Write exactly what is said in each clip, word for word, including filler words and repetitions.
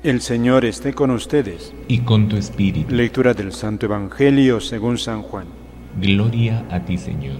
El Señor esté con ustedes. Y con tu espíritu. Lectura del Santo Evangelio según San Juan. Gloria a ti, Señor.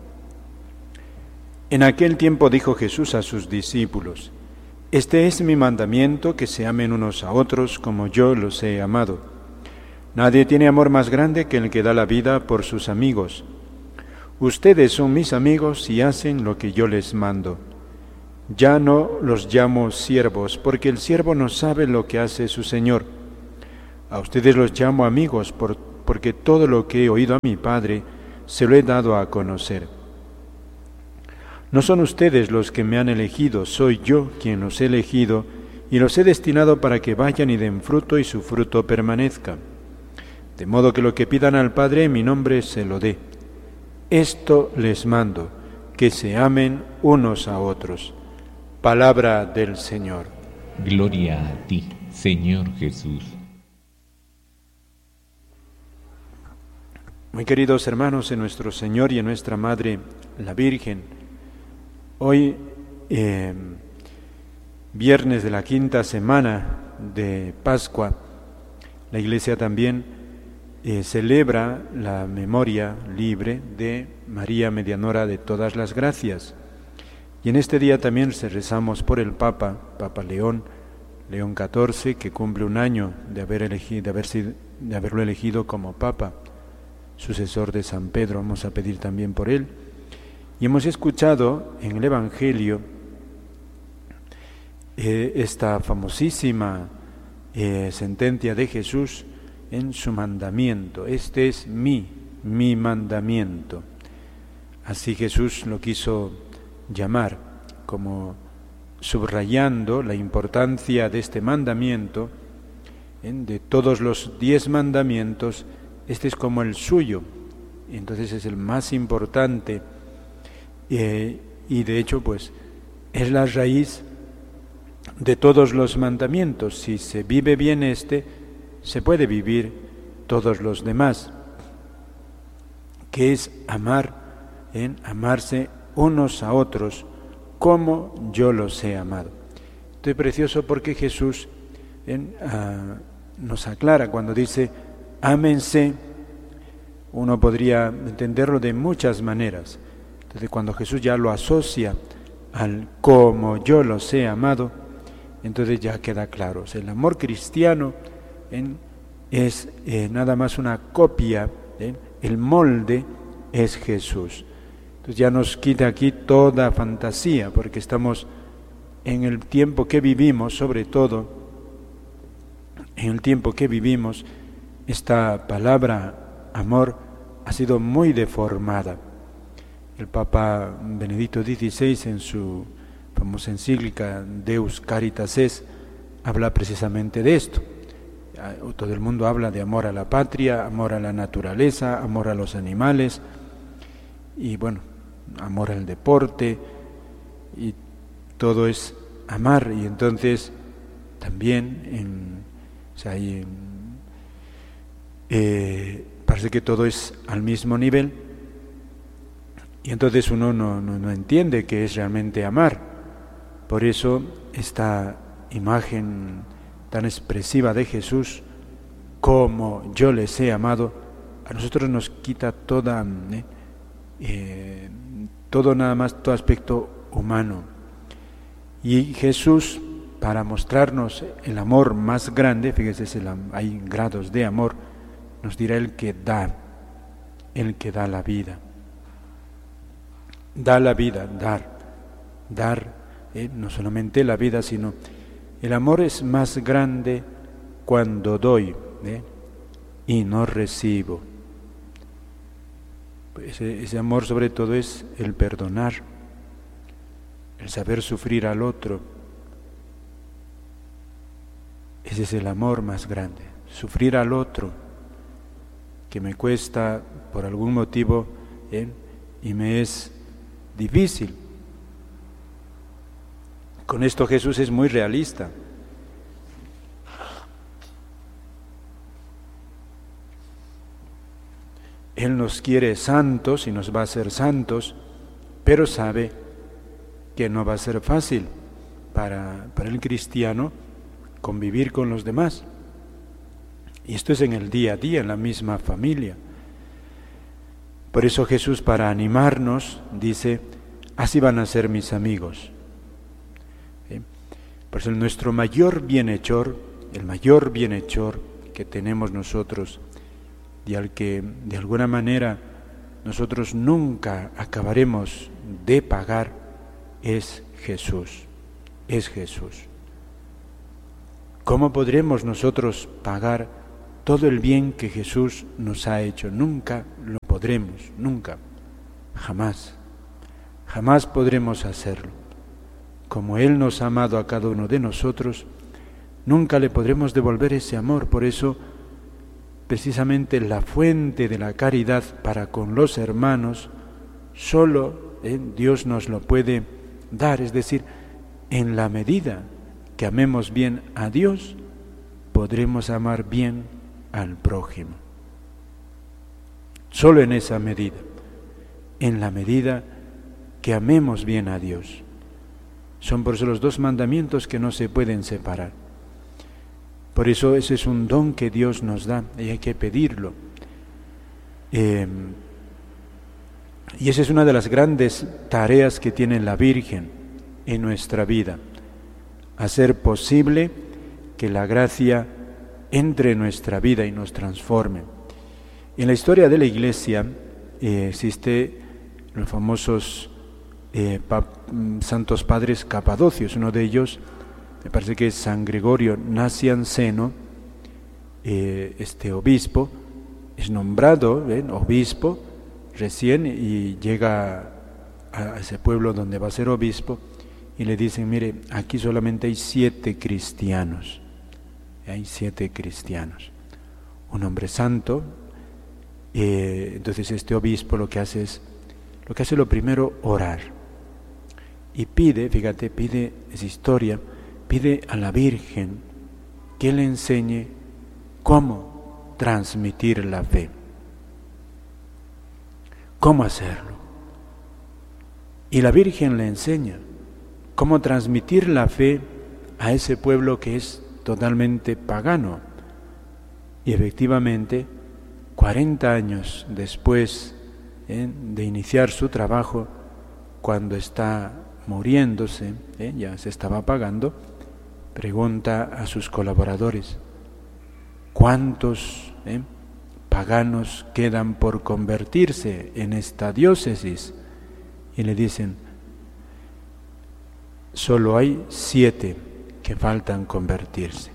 En aquel tiempo dijo Jesús a sus discípulos: Este es mi mandamiento, que se amen unos a otros como yo los he amado. Nadie tiene amor más grande que el que da la vida por sus amigos. Ustedes son mis amigos si hacen lo que yo les mando. Ya no los llamo siervos, porque el siervo no sabe lo que hace su Señor. A ustedes los llamo amigos, por, porque todo lo que he oído a mi Padre se lo he dado a conocer. No son ustedes los que me han elegido, soy yo quien los he elegido y los he destinado para que vayan y den fruto y su fruto permanezca. De modo que lo que pidan al Padre en mi nombre se lo dé. Esto les mando, que se amen unos a otros. Palabra del Señor. Gloria a ti, Señor Jesús. Muy queridos hermanos en nuestro Señor y en nuestra Madre, la Virgen, hoy, eh, viernes de la quinta semana de Pascua, la Iglesia también eh, celebra la memoria libre de María, Medianora de todas las gracias. Y en este día también rezamos por el Papa, Papa León, León catorce, que cumple un año de, haber elegido, de, haber sido, de haberlo elegido como Papa, sucesor de San Pedro. Vamos a pedir también por él. Y hemos escuchado en el Evangelio eh, esta famosísima eh, sentencia de Jesús en su mandamiento. Este es mi, mi mandamiento. Así Jesús lo quiso llamar, como subrayando la importancia de este mandamiento. ¿eh? De todos los diez mandamientos, este es como el suyo, entonces es el más importante, eh, y de hecho pues es la raíz de todos los mandamientos. Si se vive bien este, se puede vivir todos los demás, que es amar, ¿eh? amarse unos a otros como yo los he amado. Esto es precioso porque Jesús ¿eh? ah, nos aclara cuando dice ámense. Uno podría entenderlo de muchas maneras. Entonces cuando Jesús ya lo asocia al como yo los he amado, entonces ya queda claro. O sea, el amor cristiano ¿eh? es eh, nada más una copia, ¿eh? el molde es Jesús. Entonces ya nos quita aquí toda fantasía, porque estamos en el tiempo que vivimos, sobre todo en el tiempo que vivimos, esta palabra amor ha sido muy deformada. El Papa Benedicto dieciséis, en su famosa encíclica Deus Caritas Es, habla precisamente de esto. Todo el mundo habla de amor a la patria, amor a la naturaleza, amor a los animales, y bueno, amor al deporte, y todo es amar. Y entonces también en, o sea, hay, eh, parece que todo es al mismo nivel, y entonces uno no, no, no entiende qué es realmente amar. Por eso esta imagen tan expresiva de Jesús, como yo les he amado, a nosotros nos quita toda eh, eh, todo nada más, todo aspecto humano. Y Jesús, para mostrarnos el amor más grande, fíjese, hay grados de amor, nos dirá el que da, el que da la vida. Da la vida, dar, dar, eh, no solamente la vida, sino el amor es más grande cuando doy eh, y no recibo. Ese, ese amor sobre todo es el perdonar, el saber sufrir al otro. Ese es el amor más grande, sufrir al otro, que me cuesta por algún motivo ¿eh? y me es difícil. Con esto Jesús es muy realista. Él nos quiere santos y nos va a hacer santos, pero sabe que no va a ser fácil para, para el cristiano convivir con los demás. Y esto es en el día a día, en la misma familia. Por eso Jesús, para animarnos, dice, así van a ser mis amigos. ¿Sí? Por eso nuestro mayor bienhechor, el mayor bienhechor que tenemos nosotros, y al que de alguna manera nosotros nunca acabaremos de pagar, es Jesús, es Jesús. ¿Cómo podremos nosotros pagar todo el bien que Jesús nos ha hecho? Nunca lo podremos, nunca, jamás, jamás podremos hacerlo. Como Él nos ha amado a cada uno de nosotros, nunca le podremos devolver ese amor. Por eso, precisamente la fuente de la caridad para con los hermanos, solo eh, Dios nos lo puede dar, es decir, en la medida que amemos bien a Dios, podremos amar bien al prójimo. Solo en esa medida, en la medida que amemos bien a Dios. Son por eso los dos mandamientos que no se pueden separar. Por eso ese es un don que Dios nos da y hay que pedirlo. Eh, y esa es una de las grandes tareas que tiene la Virgen en nuestra vida. Hacer posible que la gracia entre en nuestra vida y nos transforme. En la historia de la Iglesia eh, existe los famosos eh, pa, santos padres capadocios. Uno de ellos, me parece que es San Gregorio Nacianceno, eh, este obispo, es nombrado ¿eh? obispo recién y llega a, a ese pueblo donde va a ser obispo y le dicen, mire, aquí solamente hay siete cristianos, hay siete cristianos, un hombre santo. Eh, entonces este obispo lo que hace es, lo que hace lo primero, orar, y pide, fíjate, pide, es historia, pide a la Virgen que le enseñe cómo transmitir la fe, cómo hacerlo. Y la Virgen le enseña cómo transmitir la fe a ese pueblo que es totalmente pagano. Y efectivamente, cuarenta años después ¿eh? de iniciar su trabajo, cuando está muriéndose, ¿eh? ya se estaba apagando, pregunta a sus colaboradores, ¿cuántos ¿eh? paganos quedan por convertirse en esta diócesis? Y le dicen, solo hay siete que faltan convertirse.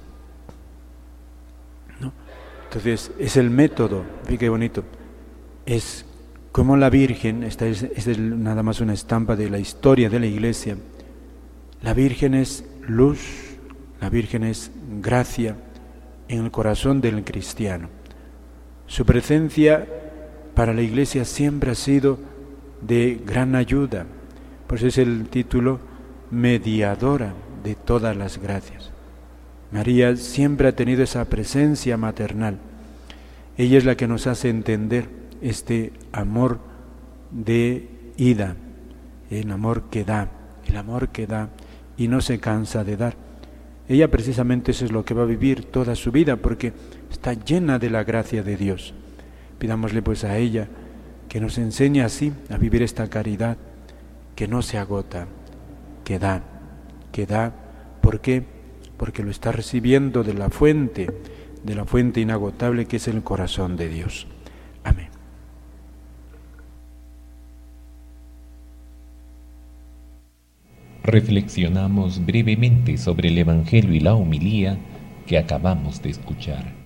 ¿No? Entonces, es el método, fíjate qué bonito, es como la Virgen, esta es, esta es nada más una estampa de la historia de la Iglesia, la Virgen es luz, la Virgen es gracia en el corazón del cristiano. Su presencia para la Iglesia siempre ha sido de gran ayuda, por eso es el título mediadora de todas las gracias. María siempre ha tenido esa presencia maternal. Ella es la que nos hace entender este amor de ida, el amor que da, el amor que da y no se cansa de dar. Ella precisamente eso es lo que va a vivir toda su vida, porque está llena de la gracia de Dios. Pidámosle pues a ella que nos enseñe así a vivir esta caridad que no se agota, que da, que da. ¿Por qué? Porque lo está recibiendo de la fuente, de la fuente inagotable que es el corazón de Dios. Amén. Reflexionamos brevemente sobre el Evangelio y la homilía que acabamos de escuchar.